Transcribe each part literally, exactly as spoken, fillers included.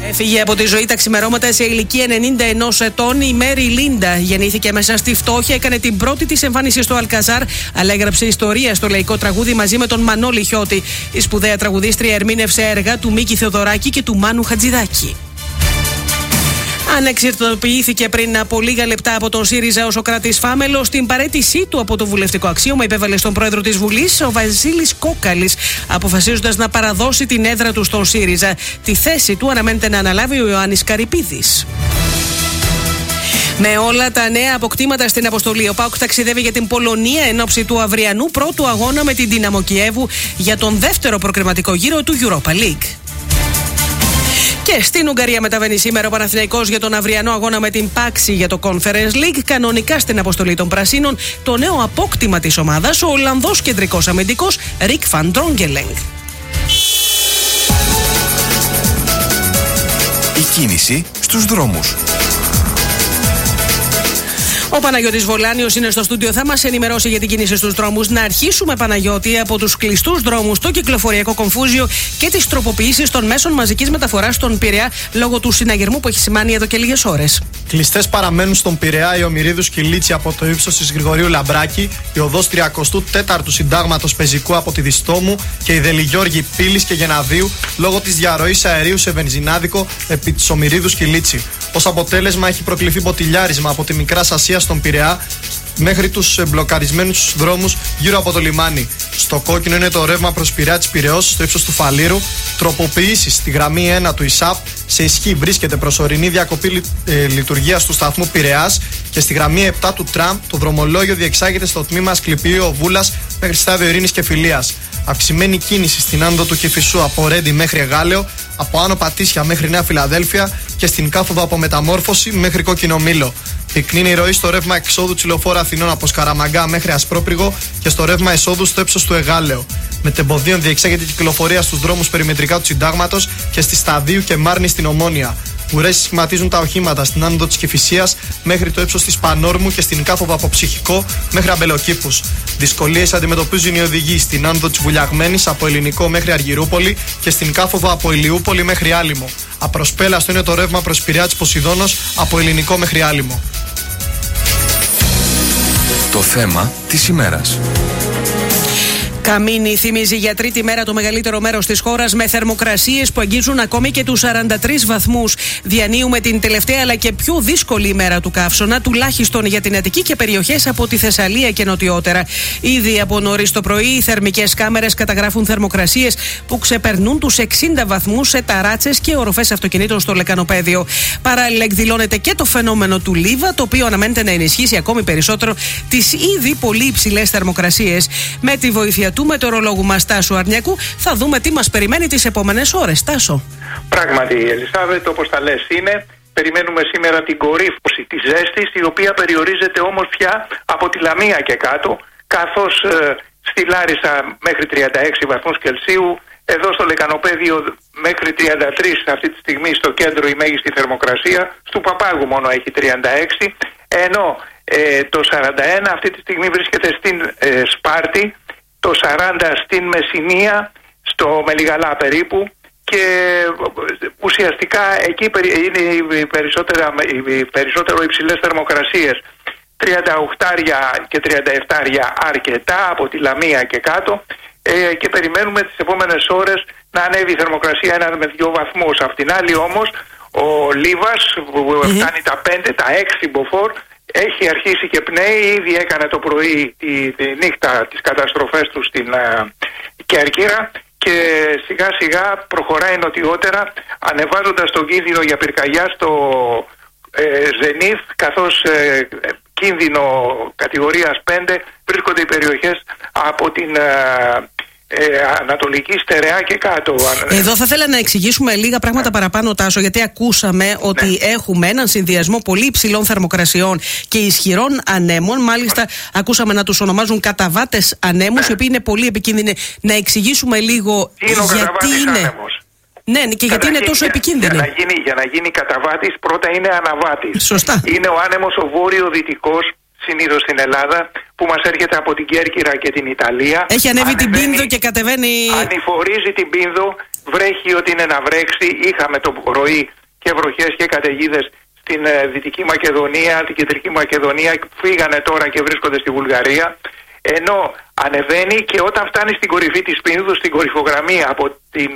Έφυγε από τη ζωή τα ξημερώματα σε ηλικία ενενήντα ενός ετών η Μέρι Λίντα. Γεννήθηκε μέσα στη φτώχεια, έκανε την πρώτη της εμφάνιση στο Αλκαζάρ, αλλά έγραψε ιστορία στο λαϊκό τραγούδι μαζί με τον Μανώλη Χιώτη. Η σπουδαία τραγουδίστρια ερμήνευσε έργα του Μίκη Θεοδωράκη και του Μάνου Χατζηδάκη. Ανεξαρτητοποιήθηκε πριν από λίγα λεπτά από τον ΣΥΡΙΖΑ ο Σωκράτης Φάμελος. Στην παραίτησή του από το βουλευτικό αξίωμα υπέβαλε στον πρόεδρο της Βουλής, ο Βασίλης Κόκαλης, αποφασίζοντας να παραδώσει την έδρα του στον ΣΥΡΙΖΑ. Τη θέση του αναμένεται να αναλάβει ο Ιωάννης Καρυπίδης. Με όλα τα νέα αποκτήματα στην αποστολή, ο ΠΑΟΚ ταξιδεύει για την Πολωνία εν ώψη του αυριανού πρώτου αγώνα με την Δύναμο Κιέβου για τον δεύτερο προκριματικό γύρο του Europa League. Και στην Ουγγαρία μεταβαίνει σήμερα ο Παναθηναϊκός για τον αυριανό αγώνα με την Πάξη για το Conference League. Κανονικά στην αποστολή των Πρασίνων το νέο απόκτημα της ομάδας, ο Ολλανδός κεντρικός αμυντικός Ρικ Φαν Ντρόγκελεγγ. Η κίνηση στους δρόμους. Ο Παναγιώτης Βολάνιος είναι στο στούντιο, θα μας ενημερώσει για την κίνηση στους δρόμους. Να αρχίσουμε, Παναγιώτη, από τους κλειστούς δρόμους, το κυκλοφοριακό κομφούζιο και τις τροποποιήσεις των μέσων μαζικής μεταφοράς στον Πειραιά λόγω του συναγερμού που έχει σημάνει εδώ και λίγες ώρες. Κλειστές παραμένουν στον Πειραιά οι Ομηρίδους Κιλίτσι από το ύψος της Γρηγορίου Λαμπράκη, η οδός τριακοστού τέταρτου Συντάγματος Πεζικού από τη Διστόμου και η Δελιγιώργη Πύλης και Γεναδίου λόγω της διαρροής αερίου σε βενζινάδικο επί της Ομηρίδους Κιλίτσι. Ως αποτέλεσμα, έχει προκληθεί μποτιλιάρισμα από τη Μικρά Ασία στον Πειραιά μέχρι τους μπλοκαρισμένους δρόμους γύρω από το λιμάνι. Στο κόκκινο είναι το ρεύμα προς Πειραιά της Πειραιώς στο ύψος του Φαλήρου. Τροποποιήσεις στη γραμμή ένα του ΙΣΑΠ σε ισχύ βρίσκεται προσωρινή διακοπή ε, λειτουργίας του σταθμού Πειραιάς και στη γραμμή επτά του τραμ το δρομολόγιο διεξάγεται στο τμήμα Ασκληπίου Βούλας μέχρι στάδιο Ειρήνης και Φιλίας. Αυξημένη κίνηση στην άνοδο του Κηφισού από Ρέντι μέχρι Εγάλεο, από Άνω Πατήσια μέχρι Νέα Φιλαδέλφια και στην κάθοδο από Μεταμόρφωση μέχρι Κόκκινο Μήλο. Πυκνή είναι η ροή στο ρεύμα εξόδου Τσιλοφόρου Αθηνών από Σκαραμαγκά μέχρι Ασπρόπριγο και στο ρεύμα εσόδου στο ύψος του Εγάλεο. Μετεμποδίων διεξάγεται η κυκλοφορία στους δρόμους περιμετρικά του Συντάγματος και στη Σταδίου και Μάρνη στην Ομόνια. Ουρές σχηματίζουν τα οχήματα στην άνοδο της Κηφισίας μέχρι το ύψος της Πανόρμου και στην κάθοδο από Ψυχικό μέχρι Αμπελοκήπους. Δυσκολίες αντιμετωπίζουν οι οδηγοί στην άνοδο της Βουλιαγμένης από Ελληνικό μέχρι Αργυρούπολη και στην κάθοδο από Ηλιούπολη μέχρι Άλυμο. Απροσπέλαστο είναι το ρεύμα προς Πειραιά της Ποσειδώνος από Ελληνικό μέχρι Άλυμο. Το θέμα της ημέρας. Καμίνη θυμίζει για τρίτη μέρα το μεγαλύτερο μέρος της χώρας με θερμοκρασίες που αγγίζουν ακόμη και τους σαράντα τρεις βαθμούς. Διανύουμε την τελευταία αλλά και πιο δύσκολη ημέρα του καύσωνα, τουλάχιστον για την Αττική και περιοχές από τη Θεσσαλία και νοτιότερα. Ήδη από νωρίς το πρωί οι θερμικές κάμερες καταγράφουν θερμοκρασίες που ξεπερνούν τους εξήντα βαθμούς σε ταράτσες και οροφές αυτοκινήτων στο λεκανοπέδιο. Παράλληλα, εκδηλώνεται και το φαινόμενο του Λίβα, το οποίο αναμένεται να ενισχύσει ακόμη περισσότερο τις ήδη πολύ υψηλές θερμοκρασίες. Με τη βοήθεια του μετεωρολόγου μας Τάσου Αρνιακού θα δούμε τι μας περιμένει τις επόμενες ώρες. Τάσο. Πράγματι, Ελισάβετ, όπως τα λες είναι, περιμένουμε σήμερα την κορύφωση της ζέστης, η οποία περιορίζεται όμως πια από τη Λαμία και κάτω, καθώς ε, στη Λάρισα μέχρι τριάντα έξι βαθμούς Κελσίου, εδώ στο Λεκανοπέδιο μέχρι τριάντα τρεις αυτή τη στιγμή στο κέντρο η μέγιστη θερμοκρασία, στου Παπάγου μόνο έχει τριάντα έξι, ενώ ε, το σαράντα ένα αυτή τη στιγμή βρίσκεται στην ε, Σπάρτη, το σαράντα στην Μεσσηνία, στο Μελιγαλά περίπου, και ουσιαστικά εκεί είναι οι περισσότερο υψηλές θερμοκρασίες, τριάντα οκτώ και τριάντα επτά αρκετά από τη Λαμία και κάτω, ε, και περιμένουμε τις επόμενες ώρες να ανέβει η θερμοκρασία ένα με δύο βαθμούς. Απ' την άλλη όμως ο Λίβας που mm-hmm. φτάνει τα πέντε, τα έξι μποφόρ, έχει αρχίσει και πνέει, ήδη έκανε το πρωί τη, τη νύχτα τις καταστροφές του στην uh, Κέρκυρα και σιγά σιγά προχωράει νοτιότερα, ανεβάζοντας τον κίνδυνο για πυρκαγιά στο ε, Ζενίθ, καθώς ε, κίνδυνο κατηγορίας πέντε βρίσκονται οι περιοχές από την uh, Ε, Ανατολική Στερεά και κάτω. Εδώ θα ήθελα να εξηγήσουμε λίγα πράγματα παραπάνω, Τάσο, γιατί ακούσαμε ότι ναι. έχουμε έναν συνδυασμό πολύ υψηλών θερμοκρασιών και ισχυρών ανέμων. Μάλιστα, ακούσαμε να τους ονομάζουν καταβάτες ανέμους, ναι. οι οποίοι είναι πολύ επικίνδυνοι. Να εξηγήσουμε λίγο τι είναι γιατί είναι. Άνεμος. Ναι, και γιατί είναι τόσο επικίνδυνοι. Για να γίνει, για να γίνει καταβάτης, πρώτα είναι αναβάτης. Σωστά. Είναι ο άνεμος ο βόρειο-δυτικός, συνήθως στην Ελλάδα, που μας έρχεται από την Κέρκυρα και την Ιταλία. Έχει ανέβει την Πίνδο και κατεβαίνει. Ανηφορίζει την Πίνδο, βρέχει ότι είναι να βρέξει. Είχαμε το πρωί και βροχές και καταιγίδες στην ε, Δυτική Μακεδονία, την Κεντρική Μακεδονία, φύγανε τώρα και βρίσκονται στη Βουλγαρία. Ενώ ανεβαίνει και όταν φτάνει στην κορυφή της Πίνδου, στην κορυφογραμμή από την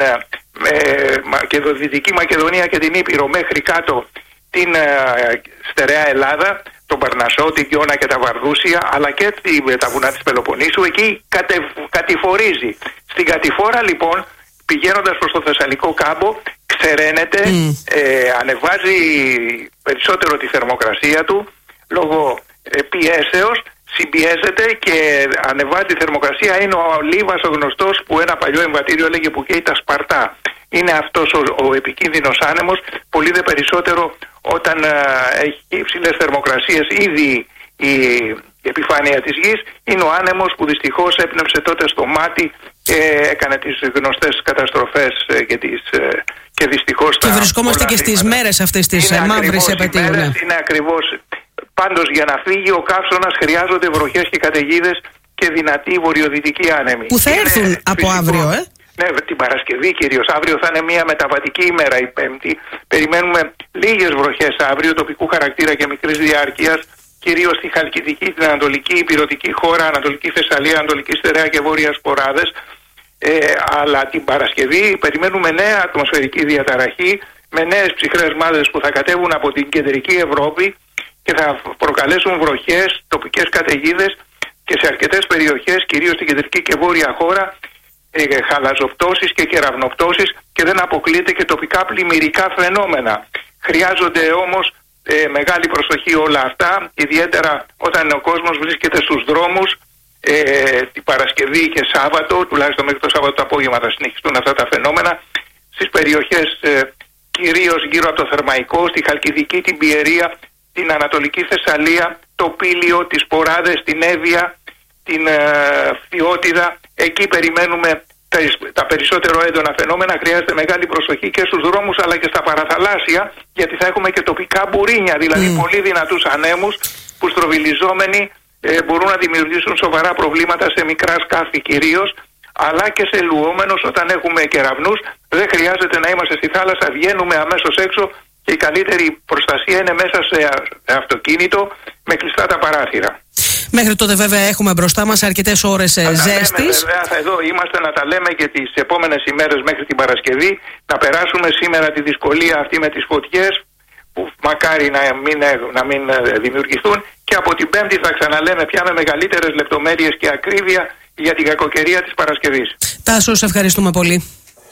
ε, Δυτική Μακεδονία και την Ήπειρο μέχρι κάτω την ε, στερεά Ελλάδα, τον Παρνασσό, την Κιώνα και τα Βαρδούσια, αλλά και τη, τα βουνά της Πελοποννήσου, εκεί κατε, κατηφορίζει. Στην κατηφόρα λοιπόν, πηγαίνοντας προς το Θεσσαλικό κάμπο, ξεραίνεται, mm. ε, ανεβάζει περισσότερο τη θερμοκρασία του λόγω ε, πιέσεως, συμπιέζεται και ανεβάζει τη θερμοκρασία. Είναι ο Λίβας ο γνωστός που ένα παλιό εμβατήριο έλεγε που καίει τα Σπαρτά. Είναι αυτός ο, ο επικίνδυνος άνεμος, πολύ δε περισσότερο όταν α, έχει υψηλές θερμοκρασίες ήδη η, η επιφάνεια της γης. Είναι ο άνεμος που δυστυχώς έπνευσε τότε στο μάτι και έκανε τις γνωστές καταστροφές και, τις, και δυστυχώς και βρισκόμαστε και στις μέρες αυτές τις μαύρες επαιτίου. Είναι ακριβώς. Πάντως για να φύγει ο καύσωνας χρειάζονται βροχές και καταιγίδες και δυνατή βορειοδυτική άνεμη. Που θα έρθουν είναι από φυσικό, αύριο, ε? Ναι, την Παρασκευή κυρίως. Αύριο θα είναι μια μεταβατική ημέρα, η Πέμπτη. Περιμένουμε λίγες βροχές αύριο, τοπικού χαρακτήρα και μικρής διάρκειας, κυρίως στη Χαλκιδική, την Ανατολική Ηπειρωτική χώρα, Ανατολική Θεσσαλία, Ανατολική Στερεά και Βόρεια Σποράδες. Ε, αλλά την Παρασκευή περιμένουμε νέα ατμοσφαιρική διαταραχή με νέες ψυχρές μάζες που θα κατέβουν από την κεντρική Ευρώπη και θα προκαλέσουν βροχές, τοπικές καταιγίδες και σε αρκετές περιοχές, κυρίως στην κεντρική και βόρεια χώρα, ε, χαλαζοπτώσεις και κεραυνοπτώσεις και δεν αποκλείεται και τοπικά πλημμυρικά φαινόμενα. Χρειάζονται όμως ε, μεγάλη προσοχή όλα αυτά, ιδιαίτερα όταν ο κόσμος βρίσκεται στους δρόμους ε, την Παρασκευή και Σάββατο, τουλάχιστον μέχρι το Σάββατο το απόγευμα θα συνεχιστούν αυτά τα φαινόμενα, στις περιοχές ε, κυρίως γύρω από το Θερμαϊκό, στη Χαλκιδική, την Πιερία, την Ανατολική Θεσσαλία, το Πήλιο, τις Σποράδες, την Εύβοια, την ε, Φθιώτιδα. Εκεί περιμένουμε τα, τα περισσότερο έντονα φαινόμενα. Χρειάζεται μεγάλη προσοχή και στους δρόμους αλλά και στα παραθαλάσσια, γιατί θα έχουμε και τοπικά μπουρίνια, δηλαδή mm. πολύ δυνατούς ανέμους που στροβιλιζόμενοι ε, μπορούν να δημιουργήσουν σοβαρά προβλήματα σε μικρά σκάφη κυρίως, αλλά και σε λουόμενους όταν έχουμε κεραυνούς. Δεν χρειάζεται να είμαστε στη θάλασσα, βγαίνουμε αμέσως έξω και η καλύτερη προστασία είναι μέσα σε αυτοκίνητο με κλειστά τα παράθυρα. Μέχρι τότε βέβαια έχουμε μπροστά μας αρκετές ώρες ζέστης. Βέβαια θα εδώ είμαστε να τα λέμε και τις επόμενες ημέρες μέχρι την Παρασκευή, να περάσουμε σήμερα τη δυσκολία αυτή με τις φωτιές που μακάρι να μην, να μην δημιουργηθούν, και από την Πέμπτη θα ξαναλέμε πια με μεγαλύτερες λεπτομέρειες και ακρίβεια για την κακοκαιρία της Παρασκευής. Τάσο, σε ευχαριστούμε πολύ.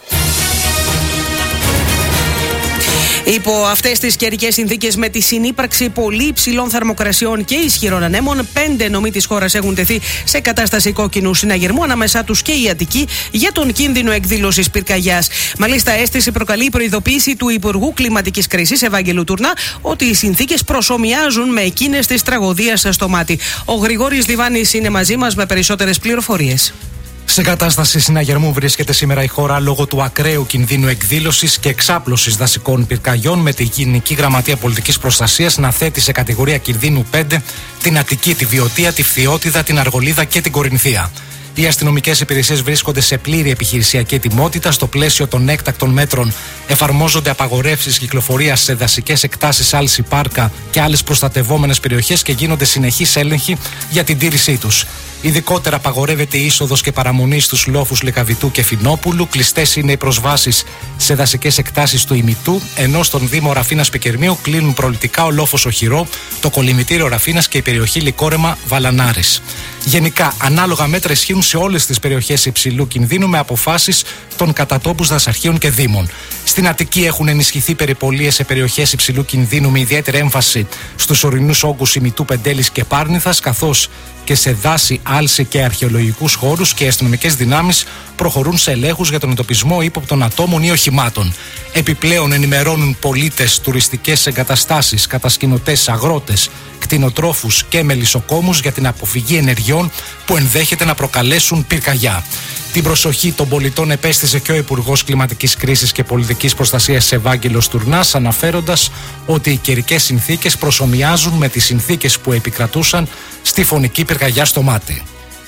Υπό αυτές τις καιρικές συνθήκες, με τη συνύπαρξη πολύ υψηλών θερμοκρασιών και ισχυρών ανέμων, πέντε νομοί της χώρας έχουν τεθεί σε κατάσταση κόκκινου συναγερμού, ανάμεσά τους και η Αττική, για τον κίνδυνο εκδήλωσης πυρκαγιάς. Μάλιστα, αίσθηση προκαλεί η προειδοποίηση του Υπουργού Κλιματικής Κρίσης, Ευάγγελου Τουρνά, ότι οι συνθήκες προσομοιάζουν με εκείνες της τραγωδίας στο Μάτι. Ο Γρηγόρης Διβάνης είναι μαζί μας με περισσότερες πληροφορίες. Σε κατάσταση συναγερμού βρίσκεται σήμερα η χώρα λόγω του ακραίου κινδύνου εκδήλωσης και εξάπλωσης δασικών πυρκαγιών, με τη Γενική Γραμματεία Πολιτικής Προστασίας να θέτει σε κατηγορία κινδύνου πέντε την Αττική, τη Βιωτία, τη Φθιώτιδα, την Αργολίδα και την Κορινθία. Οι αστυνομικές υπηρεσίες βρίσκονται σε πλήρη επιχειρησιακή ετοιμότητα. Στο πλαίσιο των έκτακτων μέτρων εφαρμόζονται απαγορεύσεις κυκλοφορίας σε δασικές εκτάσεις, άλση, πάρκα και άλλες προστατευόμενες περιοχές και γίνονται συνεχείς έλεγχοι για την τήρησή τους. Ειδικότερα απαγορεύεται η είσοδος και παραμονή στους λόφους Λεκαβητού και Φινόπουλου. Κλειστές είναι οι προσβάσεις σε δασικές εκτάσεις του Ημιτού, ενώ στον Δήμο Ραφίνας Πικερμείου κλείνουν προληπτικά ο λόφος Οχυρό, το κολυμητήριο Ραφίνας και η περιοχή Λικόρεμα Βαλανάρης. Γενικά, ανάλογα μέτρα ισχύουν σε όλες τις περιοχές υψηλού κινδύνου, με αποφάσεις των κατατόπους δασαρχείων και δήμων. Στην Αττική έχουν ενισχυθεί περιπολίες σε περιοχές υψηλού κινδύνου, με ιδιαίτερη έμφαση στους ορεινούς όγκους Ημιτού, Πεντέλης και Πάρνηθας, καθώς και σε δάση, άλση και αρχαιολογικούς χώρους, και οι αστυνομικές δυνάμεις προχωρούν σε ελέγχους για τον εντοπισμό ύποπτων ατόμων ή οχημάτων. Επιπλέον, ενημερώνουν πολίτες, τουριστικές εγκαταστάσεις, κατασκηνωτές, αγρότες, κτηνοτρόφους και μελισσοκόμους για την αποφυγή ενεργειών που ενδέχεται να προκαλέσουν πυρκαγιά. Την προσοχή των πολιτών επέστησε και ο Υπουργός Κλιματικής Κρίσης και Πολιτικής Προστασίας, Ευάγγελος Τουρνάς, αναφέροντας ότι οι καιρικές συνθήκες προσομοιάζουν με τις συνθήκες που επικρατούσαν στη φωνική πυρκαγιά στο Μάτι.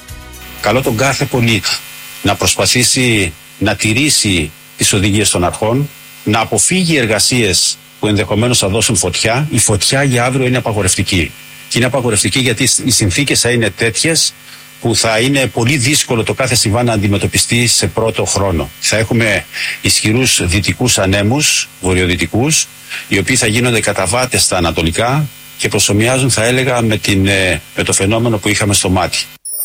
Καλώ τον κάθε πολίτη να προσπαθήσει να τηρήσει τις οδηγίες των αρχών, να αποφύγει εργασίες που ενδεχομένως θα δώσουν φωτιά, η φωτιά για αύριο είναι απαγορευτική. Και είναι απαγορευτική γιατί οι συνθήκες θα είναι τέτοιες που θα είναι πολύ δύσκολο το κάθε συμβάν να αντιμετωπιστεί σε πρώτο χρόνο. Θα έχουμε ισχυρούς δυτικούς ανέμους, βορειοδυτικούς, οι οποίοι θα γίνονται καταβάτες στα ανατολικά και προσομοιάζουν, θα έλεγα, με, την, με το φαινόμενο που είχαμε στο μάτι.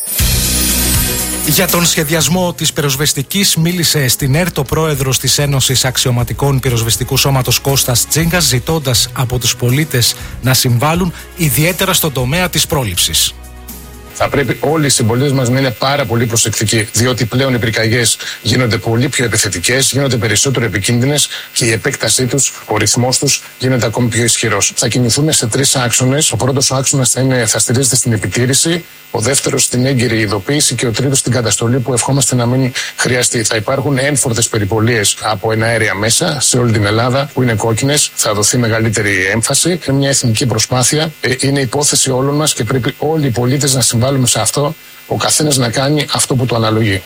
Για τον σχεδιασμό της πυροσβεστικής μίλησε στην ΕΡΤ ο πρόεδρος της Ένωσης Αξιωματικών Πυροσβεστικού Σώματος Κώστας Τζίγκας, ζητώντας από τους πολίτες να συμβάλλουν ιδιαίτερα στον τομέα της πρόληψης. Θα πρέπει όλοι οι συμπολίτες μας να είναι πάρα πολύ προσεκτικοί, διότι πλέον οι πυρκαγιές γίνονται πολύ πιο επιθετικές, γίνονται περισσότερο επικίνδυνες και η επέκτασή τους, ο ρυθμός τους γίνεται ακόμη πιο ισχυρός. Θα κινηθούμε σε τρεις άξονες. Ο πρώτος άξονας θα, είναι, θα στηρίζεται στην επιτήρηση, ο δεύτερος στην έγκαιρη ειδοποίηση και ο τρίτος στην καταστολή που ευχόμαστε να μην χρειαστεί. Θα υπάρχουν ένφορτες περιπολίες από εναέρια μέσα σε όλη την Ελλάδα που είναι κόκκινες. Θα δοθεί μεγαλύτερη έμφαση. Είναι μια εθνική προσπάθεια. Ε, είναι υπόθεση όλων μας και πρέπει όλοι οι πολίτες να συμβάλλουμε σε αυτό. Ο καθένας να κάνει αυτό που του αναλογεί.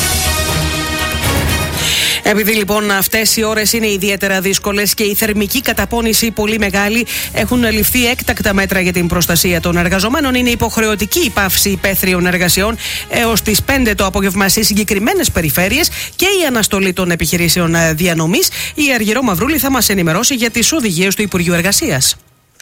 Επειδή λοιπόν αυτές οι ώρες είναι ιδιαίτερα δύσκολες και η θερμική καταπώνηση πολύ μεγάλη, έχουν ληφθεί έκτακτα μέτρα για την προστασία των εργαζομένων. Είναι υποχρεωτική η πάυση υπαίθριων εργασιών έως τις πέντε το απόγευμα σε συγκεκριμένες περιφέρειες και η αναστολή των επιχειρήσεων διανομής. Η Αργυρό Μαυρούλη θα μας ενημερώσει για τις οδηγίες του Υπουργείου Εργασίας.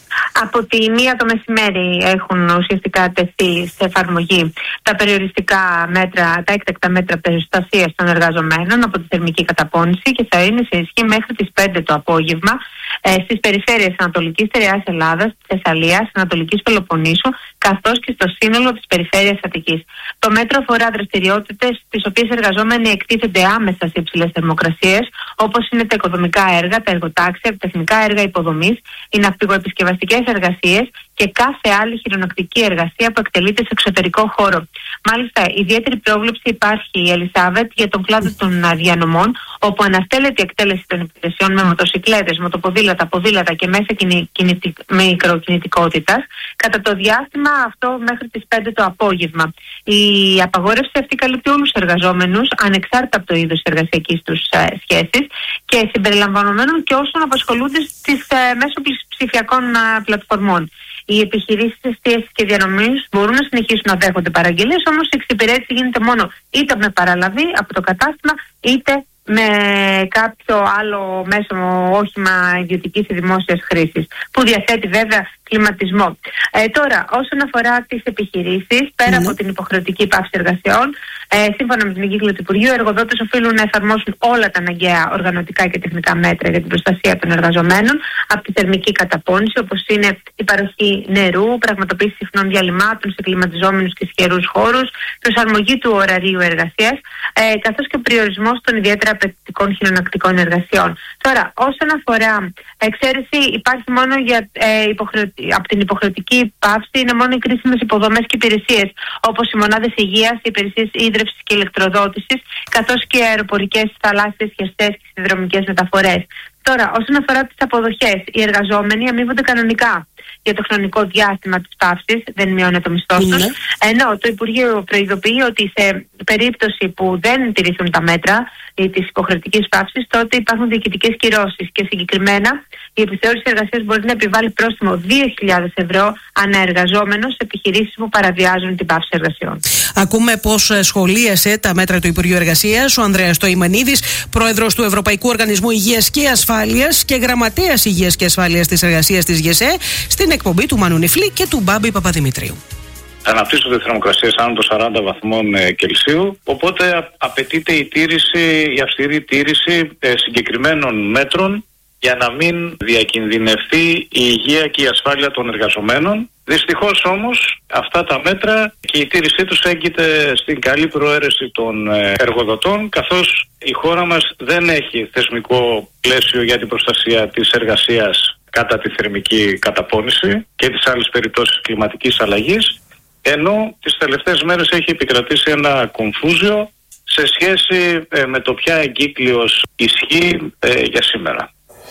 Από τη μία το μεσημέρι έχουν ουσιαστικά τεθεί σε εφαρμογή τα περιοριστικά μέτρα, τα έκτακτα μέτρα προστασίας των εργαζομένων από τη θερμική καταπώνηση και θα είναι σε ισχύ μέχρι τις πέντε το απόγευμα ε, στις περιφέρειες Ανατολικής Στερεάς Ελλάδας, Θεσσαλίας, Ανατολικής Πελοποννήσου, καθώς και στο σύνολο της περιφέρειας Αττικής. Το μέτρο αφορά δραστηριότητες στις οποίες οι εργαζόμενοι εκτίθενται άμεσα σε υψηλές θερμοκρασίες, όπως είναι τα οικοδομικά έργα, τα εργοτάξια, τα τεχνικά έργα υποδομής, οι ναυπηγοεπισκευαστικές εργασίες και κάθε άλλη χειρονακτική εργασία που εκτελείται σε εξωτερικό χώρο. Μάλιστα, ιδιαίτερη πρόβλεψη υπάρχει, η Ελισάβετ, για τον κλάδο των διανομών, όπου αναστέλλεται η εκτέλεση των υπηρεσιών με μοτοσυκλέτες, μοτοποδήλατα, ποδήλατα και μέσα κινη, κινητι, μικροκινητικότητας, κατά το διάστημα αυτό μέχρι τις πέντε το απόγευμα. Η απαγόρευση αυτή καλύπτει όλους τους εργαζόμενους, ανεξάρτητα από το είδος της εργασιακής τους ε, σχέσης και συμπεριλαμβανομένων και όσων απασχολούνται στις ε, μέσω ψηφιακών ε, πλατφορμών. Οι επιχειρήσεις εστίασης και διανομής μπορούν να συνεχίσουν να δέχονται παραγγελίες, όμως η εξυπηρέτηση γίνεται μόνο είτε με παραλαβή από το κατάστημα, είτε με κάποιο άλλο μέσο όχημα ιδιωτικής ή δημόσιας χρήσης, που διαθέτει βέβαια κλιματισμό. Ε, τώρα, όσον αφορά τις επιχειρήσεις, πέρα mm. από την υποχρεωτική πάυση εργασιών, ε, σύμφωνα με την εγκύκλιο του Υπουργείου, οι εργοδότες οφείλουν να εφαρμόσουν όλα τα αναγκαία οργανωτικά και τεχνικά μέτρα για την προστασία των εργαζομένων από τη θερμική καταπώνηση, όπως είναι η παροχή νερού, πραγματοποίηση συχνών διαλυμάτων σε κλιματιζόμενους και ισχυρούς χώρους, προσαρμογή του ωραρίου εργασίας, ε, καθώς και ο περιορισμός των ιδιαίτερα απαιτητικών χειρονακτικών εργασιών. Τώρα, όσον αφορά εξαίρεση, υπάρχει μόνο για ε, υποχρεωτική. Από την υποχρεωτική πάυση είναι μόνο οι κρίσιμες υποδομές και υπηρεσίες, όπως οι μονάδες υγείας, οι υπηρεσίες ίδρυυσης και ηλεκτροδότησης, καθώς και οι αεροπορικές, θαλάσσιες, χερσαίες και συνδρομικές μεταφορές. Τώρα, όσον αφορά τις αποδοχές, οι εργαζόμενοι αμείβονται κανονικά για το χρονικό διάστημα της παύσης, δεν μειώνεται το μισθό τους, ναι. Ενώ το Υπουργείο προειδοποιεί ότι σε περίπτωση που δεν τηρηθούν τα μέτρα της υποχρεωτικής παύσης, τότε υπάρχουν διοικητικές κυρώσεις και συγκεκριμένα η επιθεώρηση εργασίας μπορεί να επιβάλλει πρόστιμο δύο χιλιάδες ευρώ ανά εργαζόμενο σε επιχειρήσεις που παραβιάζουν την παύση εργασιών. Ακούμε πώς σχολίασε τα μέτρα του Υπουργείου Εργασίας ο Ανδρέας Τοημανίδης, πρόεδρος του Ευρωπαϊκού Οργανισμού Υγείας και Ασφάλειας και γραμματέας Υγείας και Ασφάλειας της Εργασίας της ΓΕΣΕ, στην εκπομπή του Μανου Νιφλή και του Μπάμπη Παπαδημητρίου. Αναπτύσσονται θερμοκρασίες άνω των σαράντα βαθμών Κελσίου, οπότε απαιτείται η τήρηση, η αυστηρή τήρηση ε, συγκεκριμένων μέτρων για να μην διακινδυνευτεί η υγεία και η ασφάλεια των εργαζομένων. Δυστυχώς όμως αυτά τα μέτρα και η τήρησή τους έγκυται στην καλή προαίρεση των εργοδοτών, καθώς η χώρα μας δεν έχει θεσμικό πλαίσιο για την προστασία της εργασίας κατά τη θερμική καταπώνηση και τις άλλες περιπτώσεις κλιματικής αλλαγής, ενώ τις τελευταίες μέρες έχει επικρατήσει ένα κομφούζιο σε σχέση ε, με το ποια εγκύκλειος ισχύει ε, για σήμερα.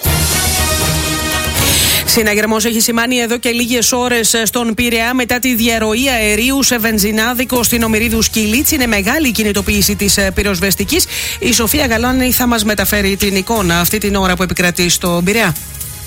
Συναγερμός έχει σημάνει εδώ και λίγες ώρες στον Πειραιά μετά τη διαρροή αερίου σε βενζινάδικο στην Ομηρίδου Σκυλίτση. Είναι μεγάλη η κινητοποίηση της πυροσβεστικής. Η Σοφία Γαλάνη θα μας μεταφέρει την εικόνα αυτή την ώρα που επικρατεί στον Πειραιά.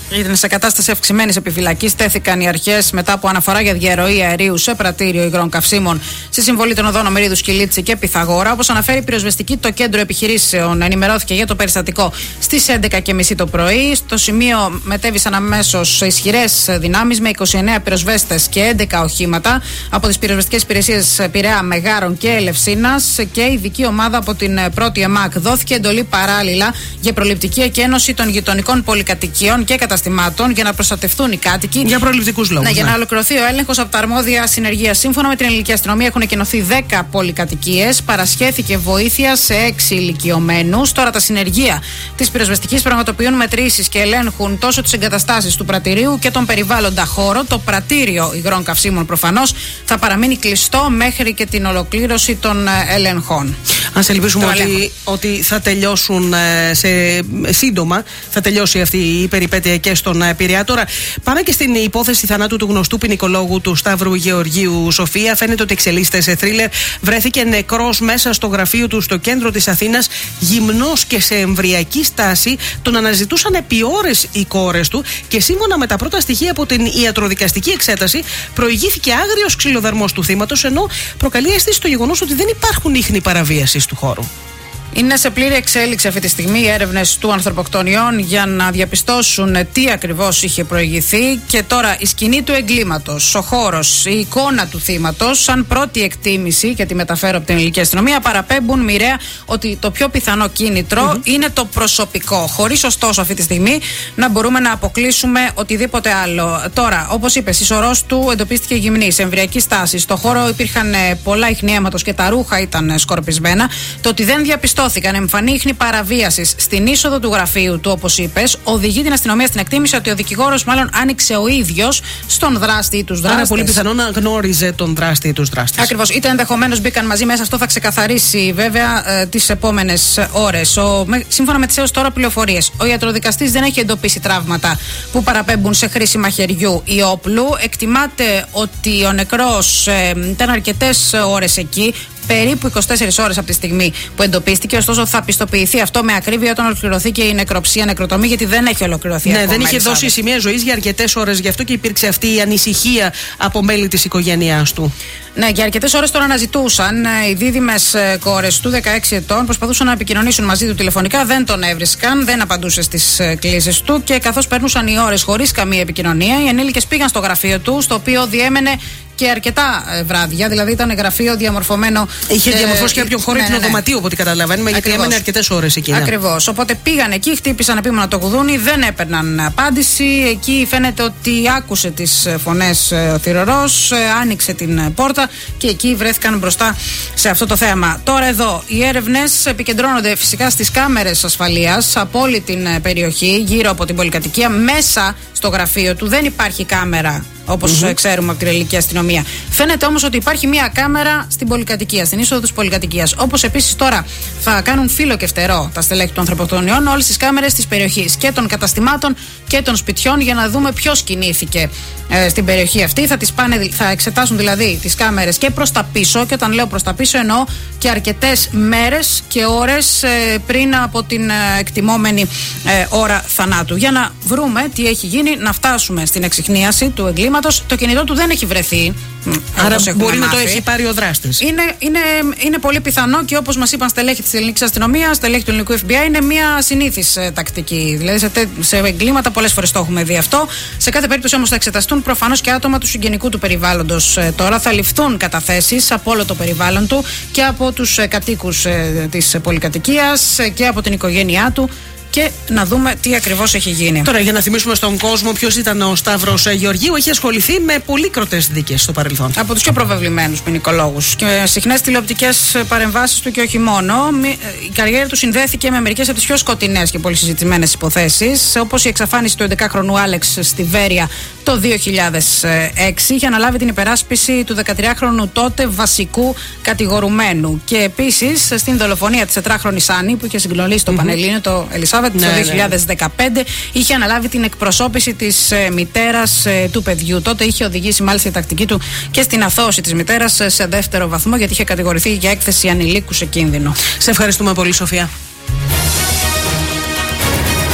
Ήταν σε κατάσταση αυξημένης επιφυλακής. Τέθηκαν οι αρχές μετά από αναφορά για διαρροή αερίου σε πρατήριο υγρών καυσίμων στη συμβολή των οδών Ομηρίδου, Σκυλίτση και Πυθαγόρα. Όπως αναφέρει η πυροσβεστική, το κέντρο επιχειρήσεων ενημερώθηκε για το περιστατικό στις έντεκα και μισή το πρωί. Στο σημείο μετέβησαν αμέσως ισχυρές δυνάμεις με είκοσι εννέα πυροσβέστες και έντεκα οχήματα από τις πυροσβεστικές υπηρεσίες Πειραιά, Μεγάρων και Ελευσίνας και ειδική ομάδα από την πρώτη ΕΜΑΚ. Δόθηκε εντολή παράλληλα για προληπτική εκένωση των γειτονικών πολυκατοικιών και καταστημάτων για να προστατευτούν οι κάτοικοι. Για προληπτικούς λόγους. Ναι, για ναι. να ολοκληρωθεί ο έλεγχος από τα αρμόδια συνεργεία. Σύμφωνα με την ελληνική αστυνομία, έχουν εκενωθεί δέκα πολυκατοικίες. Παρασχέθηκε βοήθεια σε έξι ηλικιωμένους. Τώρα τα συνεργεία της πυροσβεστικής πραγματοποιούν μετρήσεις και ελέγχουν τόσο τις εγκαταστάσεις του πρατηρίου και τον περιβάλλοντα χώρο. Το πρατήριο υγρών καυσίμων προφανώς θα παραμείνει κλειστό μέχρι και την ολοκλήρωση των ελεγχών. Ας ελπίσουμε ότι, ότι θα τελειώσουν σε, σύντομα, θα τελειώσει αυτή η περιπέτεια και στον Πειραιά. Τώρα πάμε και στην υπόθεση θανάτου του γνωστού ποινικολόγου του Σταύρου Γεωργίου Σοφία. Φαίνεται ότι εξελίσσεται σε θρίλερ. Βρέθηκε νεκρός μέσα στο γραφείο του στο κέντρο της Αθήνας, γυμνός και σε εμβριακή στάση. Τον αναζητούσαν επί ώρες οι κόρες του και σύμφωνα με τα πρώτα στοιχεία από την ιατροδικαστική εξέταση, προηγήθηκε άγριος ξυλοδαρμός του θύματος, ενώ προκαλεί αίσθηση το γεγονός ότι δεν υπάρχουν ίχνη παραβίασης του χώρου. Είναι σε πλήρη εξέλιξη αυτή τη στιγμή οι έρευνες του ανθρωποκτονιών για να διαπιστώσουν τι ακριβώς είχε προηγηθεί και τώρα η σκηνή του εγκλήματος, ο χώρος, η εικόνα του θύματος, σαν πρώτη εκτίμηση και τη μεταφέρω από την ελληνική αστυνομία, παραπέμπουν μοιραία ότι το πιο πιθανό κίνητρο mm-hmm. είναι το προσωπικό. Χωρίς ωστόσο αυτή τη στιγμή να μπορούμε να αποκλείσουμε οτιδήποτε άλλο. Τώρα, όπως είπες, η σωρός του εντοπίστηκε γυμνή, σε εμβριακή στάση. Στο χώρο υπήρχαν πολλά ίχνη αίματος και τα ρούχα ήταν σκορπισμένα. Το ότι δεν διαπιστώθηκαν εμφανή ίχνη παραβίασης στην είσοδο του γραφείου του, όπως είπες, οδηγεί την αστυνομία στην εκτίμηση ότι ο δικηγόρος μάλλον άνοιξε ο ίδιος στον δράστη ή τους δράστες. Άρα πολύ πιθανό να γνώριζε τον δράστη ή τους δράστες. Ακριβώς. Είτε ενδεχομένως μπήκαν μαζί μέσα. Αυτό θα ξεκαθαρίσει βέβαια ε, τις επόμενες ώρες. Ο, με, σύμφωνα με τις έως τώρα πληροφορίες, ο ιατροδικαστής δεν έχει εντοπίσει τραύματα που παραπέμπουν σε χρήση μαχαιριού ή όπλου. Εκτιμάται ότι ο νεκρός ε, ήταν αρκετές ώρες εκεί. Περίπου είκοσι τέσσερις ώρες από τη στιγμή που εντοπίστηκε. Ωστόσο, θα πιστοποιηθεί αυτό με ακρίβεια όταν ολοκληρωθεί και η νεκροψία, νεκροτομή, γιατί δεν έχει ολοκληρωθεί ναι, ακόμα. δεν είχε δώσει σημεία ζωής για αρκετές ώρες. Γι' αυτό και υπήρξε αυτή η ανησυχία από μέλη της οικογένειάς του. Ναι, για αρκετές ώρες τώρα αναζητούσαν. Οι δίδυμες κόρες του δεκαέξι ετών προσπαθούσαν να επικοινωνήσουν μαζί του τηλεφωνικά. Δεν τον έβρισκαν, δεν απαντούσε στις κλήσεις του και καθώς περνούσαν οι ώρες χωρίς καμία επικοινωνία, οι ενήλικες πήγαν στο γραφείο του, στο οποίο διέμενε και αρκετά βράδια, δηλαδή ήταν γραφείο διαμορφωμένο. Είχε ε, διαμορφώσει και κάποιον χώρο ναι, ναι. δωματίου, από ό,τι καταλαβαίνουμε, γιατί έμενε αρκετές ώρες εκεί. Ναι. Ακριβώς. Οπότε πήγαν εκεί, χτύπησαν επίμονα το κουδούνι, δεν έπαιρναν απάντηση. Εκεί φαίνεται ότι άκουσε τις φωνές ο θυρωρός, άνοιξε την πόρτα και εκεί βρέθηκαν μπροστά σε αυτό το θέμα. Τώρα εδώ οι έρευνες επικεντρώνονται φυσικά στις κάμερες ασφαλείας από όλη την περιοχή, γύρω από την πολυκατοικία. Μέσα στο γραφείο του δεν υπάρχει κάμερα, όπως mm-hmm. ξέρουμε από την ελληνική αστυνομία. Φαίνεται όμως ότι υπάρχει μία κάμερα στην πολυκατοικία, στην είσοδο της πολυκατοικίας. Όπως επίσης τώρα θα κάνουν φύλλο και φτερό τα στελέχη των ανθρωποκτονιών όλες τις κάμερες της περιοχής και των καταστημάτων και των σπιτιών για να δούμε ποιος κινήθηκε ε, στην περιοχή αυτή. Θα, τις πάνε, θα εξετάσουν δηλαδή τις κάμερες και προς τα πίσω, και όταν λέω προς τα πίσω εννοώ και αρκετές μέρες και ώρες ε, πριν από την ε, εκτιμόμενη ε, ώρα θανάτου. Για να βρούμε τι έχει γίνει, να φτάσουμε στην εξιχνίαση του εγκλήματος. Το κινητό του δεν έχει βρεθεί. Άρα μπορεί μάθει. να το έχει πάρει ο δράστης. Είναι, είναι, είναι πολύ πιθανό και όπως μας είπαν στελέχη της ελληνικής αστυνομίας, στελέχη του ελληνικού εφ μπι άι, είναι μια συνήθις ε, τακτική. Δηλαδή σε, σε εγκλήματα πολλές φορές το έχουμε δει αυτό. Σε κάθε περίπτωση όμως θα εξεταστούν προφανώς και άτομα του συγγενικού του περιβάλλοντος. Ε, τώρα θα ληφθούν καταθέσεις από όλο το περιβάλλον του και από τους ε, κατοίκους ε, της πολυκατοικίας ε, και από την οικογένειά του. Και να δούμε τι ακριβώς έχει γίνει. Τώρα, για να θυμίσουμε στον κόσμο ποιος ήταν ο Σταύρος Γεωργίου, έχει ασχοληθεί με πολύκροτες δίκες στο παρελθόν. Από τους πιο προβεβλημένους ποινικολόγους και συχνές τηλεοπτικές παρεμβάσεις του και όχι μόνο. Η καριέρα του συνδέθηκε με μερικές από τις πιο σκοτεινές και πολύ συζητημένες υποθέσεις, όπως η εξαφάνιση του έντεκαχρονου Άλεξ στη Βέρεια το δύο χιλιάδες έξι. Είχε αναλάβει την υπεράσπιση του δεκατριάχρονου τότε βασικού κατηγορουμένου. Και επίσης στην δολοφονία της τετράχρονης Άννη, που είχε συγκλονίσει το mm-hmm. Πανελλήνιο, το Ελισάβετ, ναι, το δύο χιλιάδες δεκαπέντε, ναι. είχε αναλάβει την εκπροσώπηση της ε, μητέρας ε, του παιδιού. Τότε είχε οδηγήσει μάλιστα η τακτική του και στην αθώωση της μητέρας ε, σε δεύτερο βαθμό, γιατί είχε κατηγορηθεί για έκθεση ανηλίκου σε κίνδυνο. Σε ευχαριστούμε πολύ, Σοφία.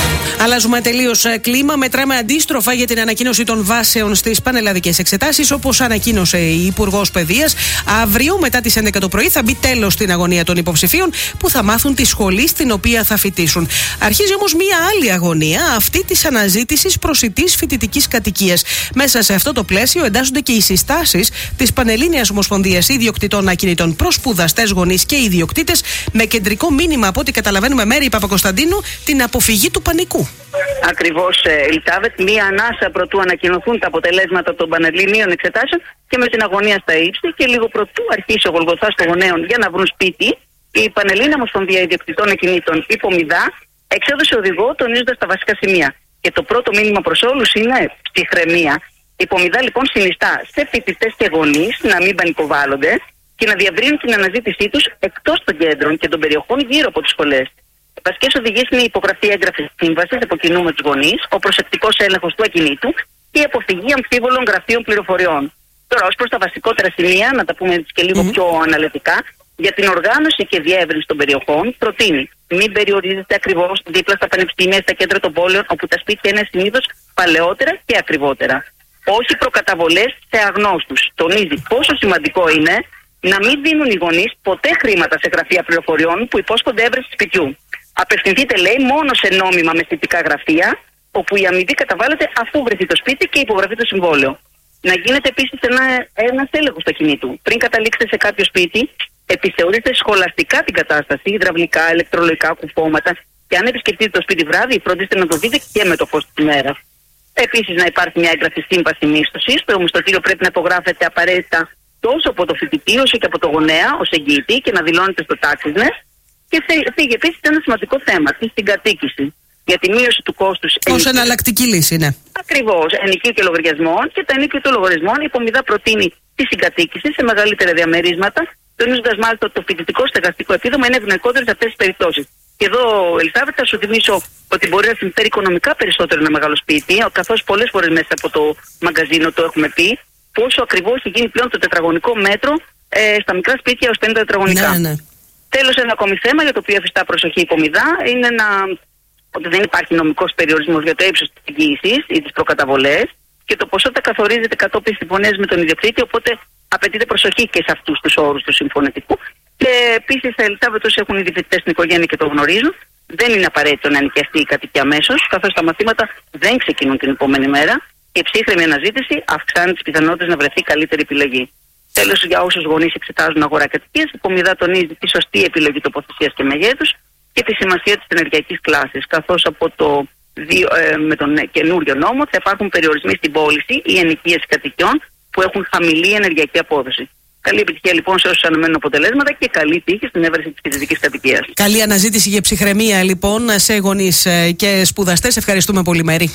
Αλλάζουμε τελείως κλίμα. Μετράμε αντίστροφα για την ανακοίνωση των βάσεων στις πανελλαδικές εξετάσεις. Όπως ανακοίνωσε η Υπουργός Παιδείας, αύριο μετά τις έντεκα το πρωί θα μπει τέλος στην αγωνία των υποψηφίων που θα μάθουν τη σχολή στην οποία θα φοιτήσουν. Αρχίζει όμως μία άλλη αγωνία, αυτή της αναζήτησης προσιτής φοιτητικής κατοικίας. Μέσα σε αυτό το πλαίσιο εντάσσονται και οι συστάσεις της Πανελλήνιας Ομοσπονδίας Ιδιοκτητών Ακινήτων προς σπουδαστές, γονείς και ιδιοκτήτες, με κεντρικό μήνυμα, από ό,τι καταλαβαίνουμε, Μέρη Παπακοσταντίνου, την αποφυγή του πανικού. Ακριβώς, Ελισάβετ, μία ανάσα προτού ανακοινωθούν τα αποτελέσματα των Πανελληνίων εξετάσεων και με την αγωνία στα ύψη και λίγο προτού αρχίσει ο Γολγοθάς των γονέων για να βρουν σπίτι, η Πανελλήνια Ομοσπονδία Ιδιοκτητών Ακινήτων Υπομιδά εξέδωσε οδηγό τονίζοντας τα βασικά σημεία. Και το πρώτο μήνυμα προς όλους είναι ψυχραιμία. Η Υπομιδά λοιπόν συνιστά σε φοιτητές και γονείς να μην πανικοβάλλονται και να διαβρύνουν την αναζήτησή τους εκτός των κέντρων και των περιοχών γύρω από τις σχολές. Οι βασικές οδηγίες είναι η υπογραφή έγγραφης σύμβασης από κοινού με τους γονείς, ο προσεκτικός έλεγχος του ακινήτου και η αποφυγή αμφίβολων γραφείων πληροφοριών. Τώρα, ως προς τα βασικότερα σημεία, να τα πούμε και λίγο mm-hmm. πιο αναλυτικά, για την οργάνωση και διεύρυνση των περιοχών, προτείνει μην περιορίζεται ακριβώς δίπλα στα πανεπιστήμια ή στα κέντρα των πόλεων, όπου τα σπίτια είναι συνήθως παλαιότερα και ακριβότερα. Όχι προκαταβολές σε αγνώστους. Τονίζει πόσο σημαντικό είναι να μην δίνουν οι γονείς ποτέ χρήματα σε γραφεία πληροφοριών που υπόσχονται έβρεση σπιτιού. Απευθυνθείτε, λέει, μόνο σε νόμιμα μεσητικά γραφεία, όπου η αμοιβή καταβάλλεται αφού βρεθεί το σπίτι και υπογραφεί το συμβόλαιο. Να γίνεται επίσης ένα, ένας έλεγχος του ακινήτου. Πριν καταλήξετε σε κάποιο σπίτι, επιθεωρείτε σχολαστικά την κατάσταση, υδραυλικά, ηλεκτρολογικά, κουφώματα, και αν επισκεφτείτε το σπίτι βράδυ, φροντίστε να το δείτε και με το φως της ημέρας. Επίσης, να υπάρχει μια έγγραφη σύμβαση μίσθωσης. Το μισθωτήριο πρέπει να υπογράφεται απαραίτητα τόσο από το φοιτητή όσο και από το γονέα ως εγγυητή και να δηλώνεται στο τάξισνες. Και φύγει επίσης ένα σημαντικό θέμα, τη συγκατοίκηση. Για τη μείωση του κόστους. Ως εναλλακτική λύση, ναι. Ακριβώς. Ενοικίου και λογαριασμών και τα ενοικίου των λογαριασμών. Η Υπομιδά προτείνει τη συγκατοίκηση σε μεγαλύτερα διαμερίσματα, τονίζοντας μάλιστα ότι το φοιτητικό στεγαστικό επίδομα είναι ευνοϊκότερο σε αυτές τις περιπτώσεις. Και εδώ, Ελισάβετ, θα σου θυμίσω ότι μπορεί να συμφέρει οικονομικά περισσότερο ένα μεγάλο σπίτι, καθώς πολλές φορές μέσα από το μαγκαζίνο το έχουμε πει, πόσο ακριβώς έχει γίνει πλέον το τετραγωνικό μέτρο ε, στα μικρά σπίτια ως πενήντα τετραγωνικά. Ναι, ναι. Τέλος, ένα ακόμη θέμα για το οποίο εφιστά προσοχή η Υπομιδά είναι να, ότι δεν υπάρχει νομικός περιορισμός για το ύψος της εγγύησης ή τις προκαταβολές και το ποσό θα καθορίζεται κατόπιν συμφωνίας με τον ιδιοκτήτη, οπότε απαιτείται προσοχή και σε αυτούς τους όρους του συμφωνητικού. Και επίσης, τα Ελισάβετ, όσοι έχουν ήδη φοιτητές στην οικογένεια και το γνωρίζουν, δεν είναι απαραίτητο να νοικιαστεί η κατοικία αμέσως, καθώς τα μαθήματα δεν ξεκινούν την επόμενη μέρα και η ψύχρεμη αναζήτηση αυξάνει τις πιθανότητες να βρεθεί καλύτερη επιλογή. Τέλος, για όσους γονείς εξετάζουν αγορά κατοικίας, η Υπομιδά τονίζει τη σωστή επιλογή τοποθεσίας και μεγέθους και τη σημασία της ενεργειακής κλάσης, καθώς από το δύο, ε, με τον καινούριο νόμο θα υπάρχουν περιορισμοί στην πώληση ή ενοικίαση κατοικιών που έχουν χαμηλή ενεργειακή απόδοση. Καλή επιτυχία λοιπόν σε όσους αναμένουν αποτελέσματα και καλή τύχη στην έβρεση της φοιτητικής κατοικίας. Καλή αναζήτηση για ψυχραιμία λοιπόν σε γονείς και σπουδαστές. Ευχαριστούμε πολύ, Μέρη.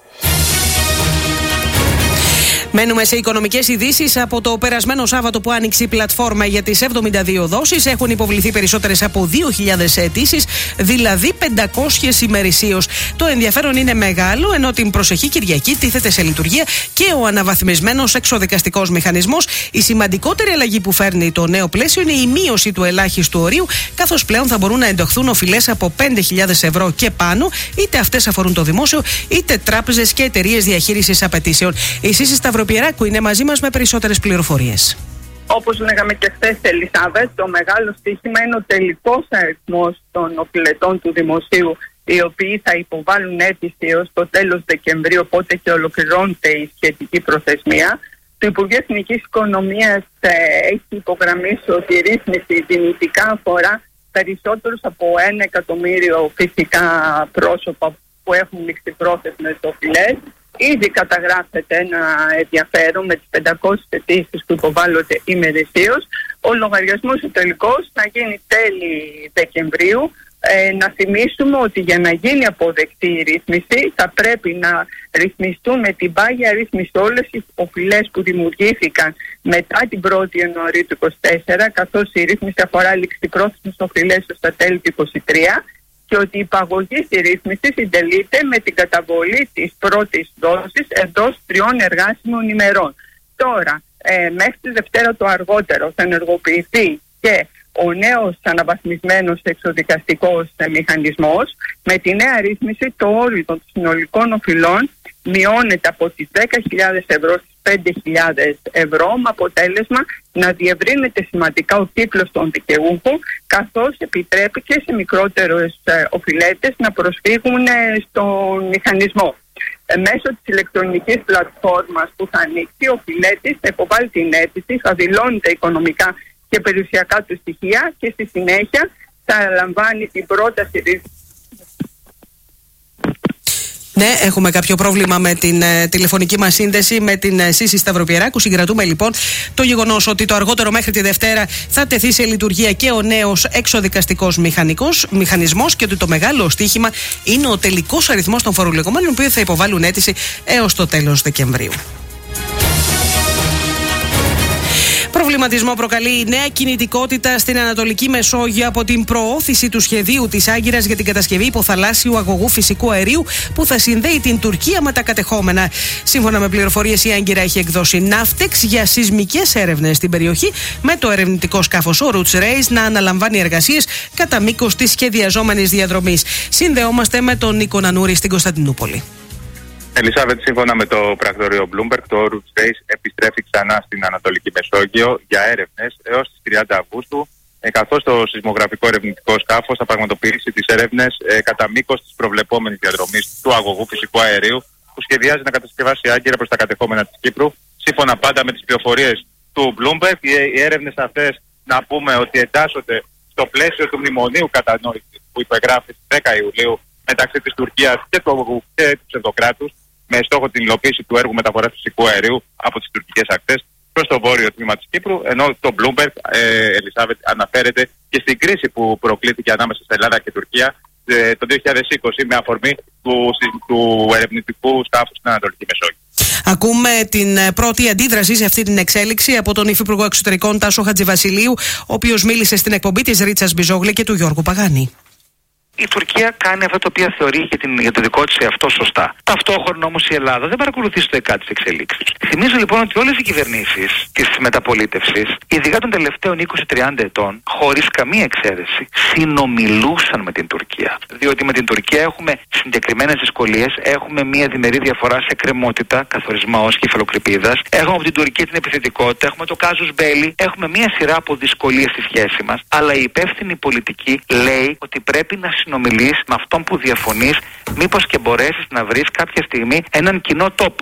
Μένουμε σε οικονομικές ειδήσεις. Από το περασμένο Σάββατο που άνοιξε η πλατφόρμα για τις εβδομήντα δύο δόσεις, έχουν υποβληθεί περισσότερες από δύο χιλιάδες αιτήσεις, δηλαδή πεντακόσιες ημερησίως. Το ενδιαφέρον είναι μεγάλο, ενώ την προσεχή Κυριακή τίθεται σε λειτουργία και ο αναβαθμισμένος εξοδικαστικός μηχανισμός. Η σημαντικότερη αλλαγή που φέρνει το νέο πλαίσιο είναι η μείωση του ελάχιστου ορίου, καθώς πλέον θα μπορούν να εντοχθούν οφειλές από πέντε χιλιάδες ευρώ και πάνω, είτε αυτές αφορούν το δημόσιο, είτε τράπεζες και εταιρείες διαχείρισης απαιτήσεων. Η Σύση Σταυροπιεράκου είναι μαζί μας με περισσότερες πληροφορίες. Όπως λέγαμε και χθες, Ελισάβετ, το μεγάλο στοίχημα είναι ο τελικός αριθμός των οφειλετών του δημοσίου, οι οποίοι θα υποβάλουν αίτηση έως το τέλος Δεκεμβρίου, οπότε και ολοκληρώνεται η σχετική προθεσμία. Το Υπουργείο Εθνικής Οικονομίας ε, έχει υπογραμμίσει ότι η ρύθμιση δυνητικά αφορά περισσότερους από ένα εκατομμύριο φυσικά πρόσωπα που έχουν ληξιπρόθεσμες οφειλές. Ήδη καταγράφεται ένα ενδιαφέρον με τις πεντακόσιες αιτήσεις που υποβάλλονται ημερησίως. Ο λογαριασμός ο τελικός θα γίνει τέλη Δεκεμβρίου. Ε, να θυμίσουμε ότι για να γίνει αποδεκτή η ρύθμιση θα πρέπει να ρυθμιστούν με την πάγια ρύθμιση όλες οι οφειλές που δημιουργήθηκαν μετά την πρώτη Ιανουαρίου του είκοσι τέσσερα, καθώς η ρύθμιση αφορά ληξιπρόθεσμες οφειλές στα τέλη του είκοσι τρία, και ότι η υπαγωγή στη ρύθμιση συντελείται με την καταβολή της πρώτης δόσης εντός τριών εργάσιμων ημερών. Τώρα, ε, μέχρι τη Δευτέρα το αργότερο θα ενεργοποιηθεί και ο νέος αναβαθμισμένος εξοδικαστικός μηχανισμός. Με τη νέα ρύθμιση το όριο των συνολικών οφειλών μειώνεται από τις δέκα χιλιάδες ευρώ στις πέντε χιλιάδες ευρώ, με αποτέλεσμα να διευρύνεται σημαντικά ο κύκλος των δικαιούχων, καθώς επιτρέπει και σε μικρότερους οφειλέτες να προσφύγουν στον μηχανισμό. Μέσω της ηλεκτρονικής πλατφόρμας που θα ανοίξει, ο οφειλέτης θα υποβάλει την αίτηση, θα δηλώνει τα οικονομικά και περιουσιακά του στοιχεία και στη συνέχεια θα λαμβάνει την πρόταση. Ναι, έχουμε κάποιο πρόβλημα με την ε, τηλεφωνική μας σύνδεση με την ε, Σύση Σταυροπιεράκου. Συγκρατούμε λοιπόν το γεγονός ότι το αργότερο μέχρι τη Δευτέρα θα τεθεί σε λειτουργία και ο νέος εξοδικαστικός μηχανισμός και ότι το μεγάλο στοίχημα είναι ο τελικός αριθμός των φορολογουμένων που θα υποβάλουν αίτηση έως το τέλος Δεκεμβρίου. Προβληματισμό προκαλεί η νέα κινητικότητα στην Ανατολική Μεσόγειο από την προώθηση του σχεδίου της Άγκυρας για την κατασκευή υποθαλάσσιου αγωγού φυσικού αερίου που θα συνδέει την Τουρκία με τα κατεχόμενα. Σύμφωνα με πληροφορίες, η Άγκυρα έχει εκδώσει ναύτεξ για σεισμικές έρευνες στην περιοχή, με το ερευνητικό σκάφος ο Roots Race να αναλαμβάνει εργασίες κατά μήκος της σχεδιαζόμενης διαδρομής. Συνδεόμαστε με τον Νίκο Νανούρη στην Κωνσταντινούπολη. Ελισάβετ, σύμφωνα με το πρακτορείο Bloomberg, το Roots Race επιστρέφει ξανά στην Ανατολική Μεσόγειο για έρευνες έως τις τριάντα Αυγούστου, ε, καθώς το σεισμογραφικό ερευνητικό σκάφος θα πραγματοποιήσει τις έρευνες ε, κατά μήκος της προβλεπόμενης διαδρομής του αγωγού φυσικού αερίου που σχεδιάζει να κατασκευάσει η Άγκυρα προς τα κατεχόμενα της Κύπρου. Σύμφωνα πάντα με τις πληροφορίες του Bloomberg, οι, οι έρευνες αυτές, να πούμε ότι εντάσσονται στο πλαίσιο του μνημονίου κατανόησης που υπεγράφει στις δέκα Ιουλίου μεταξύ της Τουρκίας και του, και του ψευδοκράτους, με στόχο την υλοποίηση του έργου μεταφοράς φυσικού αερίου από τις τουρκικές ακτές προς το βόρειο τμήμα της Κύπρου, ενώ το Bloomberg, ε, Ελισάβετ, αναφέρεται και στην κρίση που προκλήθηκε ανάμεσα στην Ελλάδα και Τουρκία ε, το δύο χιλιάδες είκοσι με αφορμή του, του ερευνητικού σκάφου στην Ανατολική Μεσόγειο. Ακούμε την πρώτη αντίδραση σε αυτή την εξέλιξη από τον Υφυπουργό Εξωτερικών Τάσο Χατζηβασιλείου, ο οποίος μίλησε στην εκπομπή της Ρίτσας Μπιζόγλη και του Γιώργου Παγάνη. Η Τουρκία κάνει αυτά τα οποία θεωρεί για, την, για το δικό της εαυτό σωστά. Ταυτόχρονα όμως η Ελλάδα δεν παρακολουθεί στο ΕΚΑ τις εξελίξεις. Θυμίζω λοιπόν ότι όλες οι κυβερνήσεις της μεταπολίτευσης, ειδικά των τελευταίων είκοσι με τριάντα ετών, χωρίς καμία εξαίρεση, συνομιλούσαν με την Τουρκία. Διότι με την Τουρκία έχουμε συγκεκριμένες δυσκολίες, έχουμε μια διμερή διαφορά σε κρεμότητα, καθορισμό ως κεφαλοκρηπίδας, έχουμε από την Τουρκία την επιθετικότητα, έχουμε το κάζους μπέλι, έχουμε μια σειρά από δυσκολίες στη σχέση μας. Αλλά η υπεύθυνη πολιτική λέει ότι πρέπει να συνομιλείς με αυτόν που διαφωνείς, μήπως και μπορέσεις να βρεις κάποια στιγμή έναν κοινό τόπο.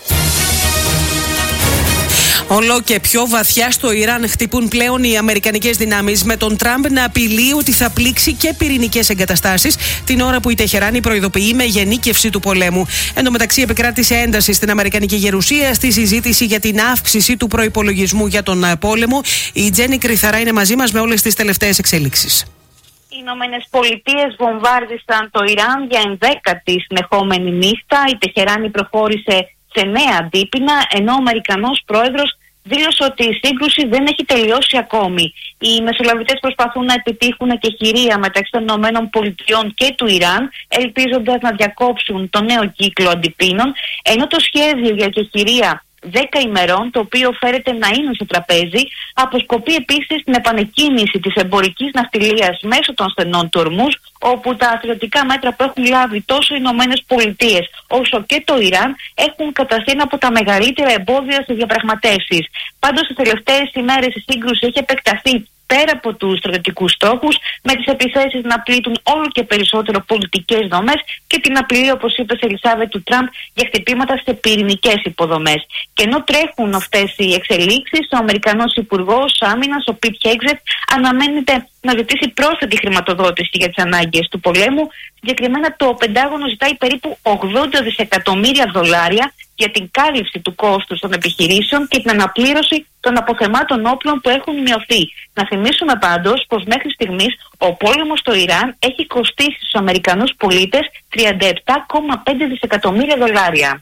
Όλο και πιο βαθιά στο Ιράν χτυπούν πλέον οι αμερικανικές δυνάμεις, με τον Τραμπ να απειλεί ότι θα πλήξει και πυρηνικές εγκαταστάσεις, την ώρα που η Τεχεράνη προειδοποιεί με γενίκευση του πολέμου. Εν τω μεταξύ, επικράτησε ένταση στην αμερικανική γερουσία στη συζήτηση για την αύξηση του προϋπολογισμού για τον πόλεμο. Η Τζέννη Κρυθαρά είναι μαζί μας με όλες τις τελευταίες εξελίξεις. Οι Ηνωμένες Πολιτείες βομβάρδισαν το Ιράν για ενδέκατη συνεχόμενη νύχτα. Η Τεχεράνη προχώρησε σε νέα αντίπεινα, ενώ ο Αμερικανός πρόεδρος δήλωσε ότι η σύγκρουση δεν έχει τελειώσει ακόμη. Οι μεσολαβητές προσπαθούν να επιτύχουν εκεχηρία μεταξύ των Ηνωμένων Πολιτειών και του Ιράν, ελπίζοντας να διακόψουν το νέο κύκλο αντιπίνων, ενώ το σχέδιο για εκεχηρία δέκα ημερών, το οποίο φέρεται να είναι στο τραπέζι, αποσκοπεί επίσης την επανεκκίνηση της εμπορικής ναυτιλίας μέσω των στενών του Ορμούζ, όπου τα στρατιωτικά μέτρα που έχουν λάβει τόσο οι Ηνωμένες Πολιτείες όσο και το Ιράν έχουν καταστεί ένα από τα μεγαλύτερα εμπόδια στις διαπραγματεύσεις. Πάντως, στις τελευταίες ημέρες η σύγκρουση έχει επεκταθεί πέρα από τους στρατιωτικούς στόχους, με τις επιθέσεις να πλήττουν όλο και περισσότερο πολιτικές δομές και την απειλή, όπως είπε, Ελισάβετ, του Τραμπ για χτυπήματα σε πυρηνικές υποδομές. Και ενώ τρέχουν αυτές οι εξελίξεις, ο Αμερικανός Υπουργός Άμυνας, ο Πιτ Χέγκζετ, αναμένεται να ζητήσει πρόσθετη χρηματοδότηση για τις ανάγκες του πολέμου. Συγκεκριμένα, το Πεντάγωνο ζητάει περίπου ογδόντα δισεκατομμύρια δολάρια για την κάλυψη του κόστους των επιχειρήσεων και την αναπλήρωση των αποθεμάτων όπλων που έχουν μειωθεί. Να θυμίσουμε πάντως πως μέχρι στιγμής ο πόλεμος στο Ιράν έχει κοστίσει στους Αμερικανούς πολίτες τριάντα επτά κόμμα πέντε δισεκατομμύρια δολάρια.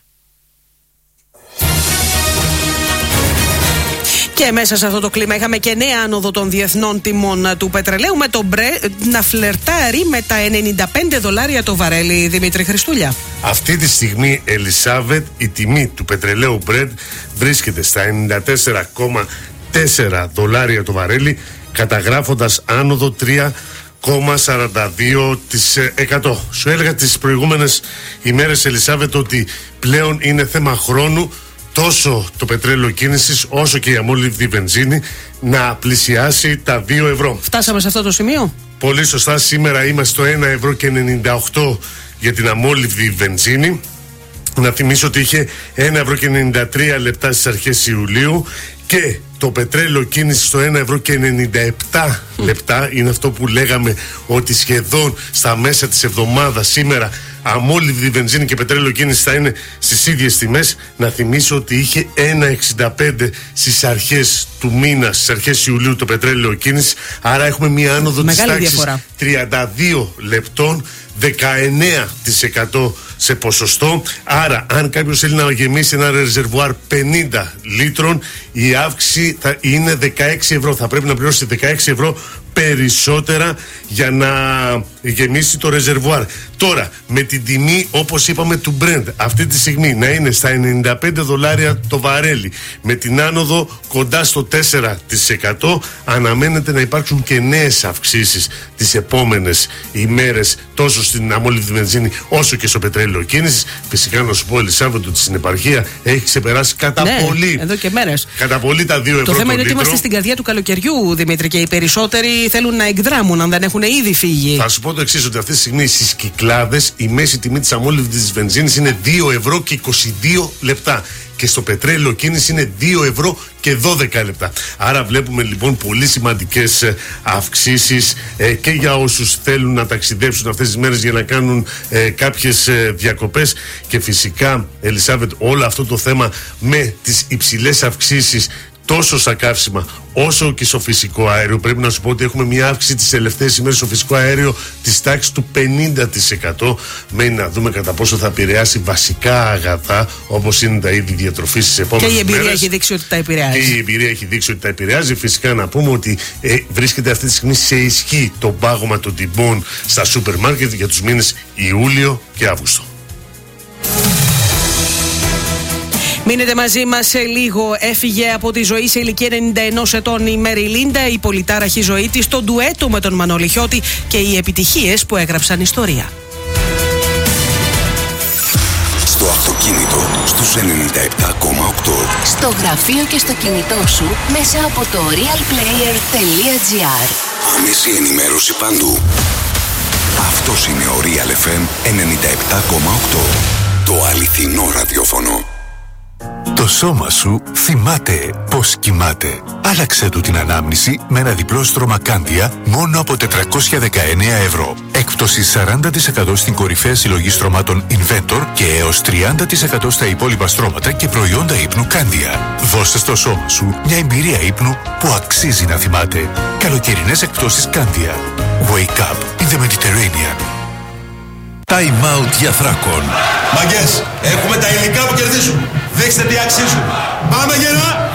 Και μέσα σε αυτό το κλίμα είχαμε και νέα άνοδο των διεθνών τιμών του πετρελαίου, με το Brent να φλερτάρει με τα ενενήντα πέντε δολάρια το βαρέλι. Δημήτρη Χριστούλια. Αυτή τη στιγμή, Ελισάβετ, η τιμή του πετρελαίου Brent βρίσκεται στα ενενήντα τέσσερα κόμμα τέσσερα δολάρια το βαρέλι, καταγράφοντας άνοδο τρία κόμμα σαράντα δύο τοις εκατό. Σου έλεγα τις προηγούμενες ημέρες, Ελισάβετ, ότι πλέον είναι θέμα χρόνου τόσο το πετρέλαιο κίνησης όσο και η αμόλυβδη βενζίνη να πλησιάσει τα δύο ευρώ. Φτάσαμε σε αυτό το σημείο. Πολύ σωστά, σήμερα είμαστε στο ένα ευρώ και ενενήντα οκτώ για την αμόλυβδη βενζίνη. Να θυμίσω ότι είχε ένα ευρώ και ενενήντα τρία λεπτά στις αρχές Ιουλίου και το πετρέλαιο κίνηση στο ένα ευρώ και ενενήντα επτά λεπτά. Είναι αυτό που λέγαμε, ότι σχεδόν στα μέσα της εβδομάδας σήμερα αμόλυβδη βενζίνη και πετρέλαιο κίνηση θα είναι στις ίδιες τιμές. Να θυμίσω ότι είχε ένα ευρώ εξήντα πέντε στις αρχές του μήνα, στις αρχές Ιουλίου, το πετρέλαιο κίνηση. Άρα έχουμε μία άνοδο της τάξης τριάντα δύο λεπτών, δεκαεννέα τοις εκατό σε ποσοστό. Άρα αν κάποιος θέλει να γεμίσει ένα ρεζερβουάρ πενήντα λίτρων, η αύξηση θα είναι δεκαέξι ευρώ. Θα πρέπει να πληρώσει δεκαέξι ευρώ περισσότερα για να γεμίσει το ρεζερβουάρ. Τώρα, με την τιμή, όπως είπαμε, του Brent αυτή τη στιγμή να είναι στα ενενήντα πέντε δολάρια το βαρέλι, με την άνοδο κοντά στο τέσσερα τοις εκατό, αναμένεται να υπάρξουν και νέες αυξήσεις τις επόμενες ημέρες, τόσο στην αμόλυβδη βενζίνη όσο και στο πετρέλαιο κίνησης. Φυσικά να σου πω, Ελισάβετ, ότι στην επαρχία έχει ξεπεράσει κατά ναι, πολύ. Εδώ και μέρες. Κατά πολύ τα δύο ευρώ. Το θέμα είναι ότι είμαστε στην καρδιά του καλοκαιριού, Δημήτρη, και οι περισσότεροι θέλουν να εκδράμουν αν δεν έχουν ήδη φύγει. Θα σου πω το εξής, ότι αυτή τη στιγμή στις Κυκλάδες η μέση τιμή της αμόλυβδης βενζίνης είναι δύο ευρώ και είκοσι δύο λεπτά. Και στο πετρέλαιο κίνηση είναι δύο ευρώ και δώδεκα λεπτά. Άρα βλέπουμε λοιπόν πολύ σημαντικές ε, αυξήσεις ε, και για όσους θέλουν να ταξιδέψουν αυτές τις μέρες για να κάνουν ε, κάποιες ε, διακοπές. Και φυσικά, Ελισάβετ, όλο αυτό το θέμα με τις υψηλές αυξήσεις τόσο στα καύσιμα όσο και στο φυσικό αέριο. Πρέπει να σου πω ότι έχουμε μια αύξηση τις τελευταίες ημέρες στο φυσικό αέριο της τάξης του πενήντα τοις εκατό. Μένει να δούμε κατά πόσο θα επηρεάσει βασικά αγαθά όπως είναι τα είδη διατροφής στις επόμενες μέρες. Και η εμπειρία μέρες. έχει δείξει ότι τα επηρεάζει. Και η εμπειρία έχει δείξει ότι τα επηρεάζει. Φυσικά να πούμε ότι ε, βρίσκεται αυτή τη στιγμή σε ισχύ το πάγωμα των τιμών στα σούπερ μάρκετ για τους μήνες Ιούλιο και Αύγουστο. Μείνετε μαζί μας σε λίγο. Έφυγε από τη ζωή σε ηλικία ενενήντα ενός ετών η Μέρι Λίντα, η πολυτάραχη ζωή της, το ντουέτο με τον Μανώλη Χιώτη και οι επιτυχίες που έγραψαν ιστορία. Στο αυτοκίνητο στους ενενήντα επτά κόμμα οκτώ. Στο γραφείο και στο κινητό σου μέσα από το real player τελεία gr. Άμεση ενημέρωση παντού. Αυτός είναι ο Real εφ εμ ενενήντα επτά κόμμα οκτώ. Το αληθινό ραδιόφωνο. Το σώμα σου θυμάται πως κοιμάται. Άλλαξε του την ανάμνηση με ένα διπλό στρώμα Κάνδια μόνο από τετρακόσια δεκαεννέα ευρώ. Έκπτωση σαράντα τοις εκατό στην κορυφαία συλλογή στρωμάτων Inventor και έως τριάντα τοις εκατό στα υπόλοιπα στρώματα και προϊόντα ύπνου Κάνδια. Δώσε στο σώμα σου μια εμπειρία ύπνου που αξίζει να θυμάται. Καλοκαιρινές εκπτώσεις Κάνδια. Wake up in the Mediterranean. Time out για Θράκον. Μαγκές, έχουμε τα υλικά που κερδίζουν. Δείξτε τι αξίζουν. Πάμε γερά!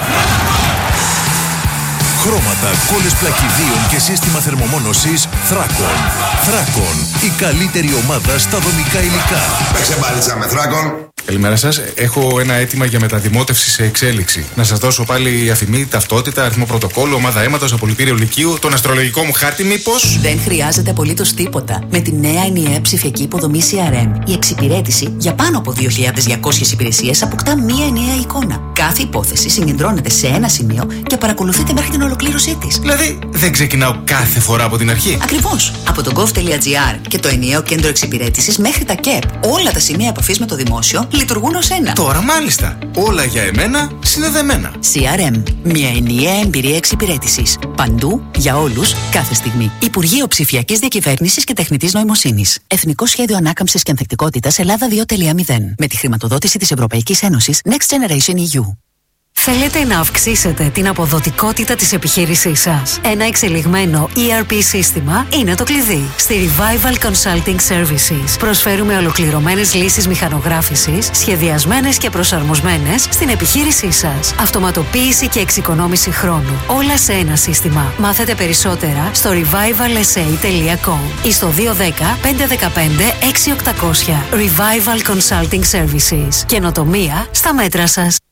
Χρώματα, κόλλες πλακιδίων και σύστημα θερμομόνωσης Θράκον. Θράκον, η καλύτερη ομάδα στα δομικά υλικά. Παίξε μπάλιτσα με Θράκον. Καλημέρα σας. Έχω ένα αίτημα για μεταδημότευση σε εξέλιξη. Να σας δώσω πάλι αφημί, ταυτότητα, αριθμό πρωτοκόλλου, ομάδα αίματος, απολυτήριο λυκείου, τον αστρολογικό μου χάρτη, μήπως. Δεν χρειάζεται απολύτως τίποτα. Με τη νέα ενιαία ψηφιακή υποδομή σι αρ εμ, η εξυπηρέτηση για πάνω από δύο χιλιάδες διακόσιες υπηρεσίες αποκτά μία ενιαία εικόνα. Κάθε υπόθεση συγκεντρώνεται σε ένα σημείο και παρακολουθείται μέχρι την ολοκλήρωσή της. Δηλαδή, δεν ξεκινάω κάθε φορά από την αρχή. Ακριβώς. Από το gov τελεία gr και το ενιαίο κέντρο εξυπηρέτησης μέχρι τα ΚΕΠ, όλα τα σημεία επαφής με το δημόσιο λειτουργούν ως ένα. Τώρα μάλιστα. Όλα για εμένα συνδεδεμένα. σι αρ εμ. Μια ενιαία εμπειρία εξυπηρέτησης. Παντού, για όλους, κάθε στιγμή. Υπουργείο Ψηφιακής Διακυβέρνησης και Τεχνητής Νοημοσύνης. Εθνικό Σχέδιο Ανάκαμψης και Ανθεκτικότητας Ελλάδα δύο κόμμα μηδέν. Με τη χρηματοδότηση της Ευρωπαϊκής Ένωσης Next Generation ι γιου. Θέλετε να αυξήσετε την αποδοτικότητα της επιχείρησής σας? Ένα εξελιγμένο ι αρ πι σύστημα είναι το κλειδί. Στη Revival Consulting Services προσφέρουμε ολοκληρωμένες λύσεις μηχανογράφησης, σχεδιασμένες και προσαρμοσμένες στην επιχείρησή σας. Αυτοματοποίηση και εξοικονόμηση χρόνου. Όλα σε ένα σύστημα. Μάθετε περισσότερα στο revival s a τελεία com ή στο δύο ένα μηδέν πέντε ένα πέντε έξι οκτακόσια. Revival Consulting Services. Καινοτομία στα μέτρα σας.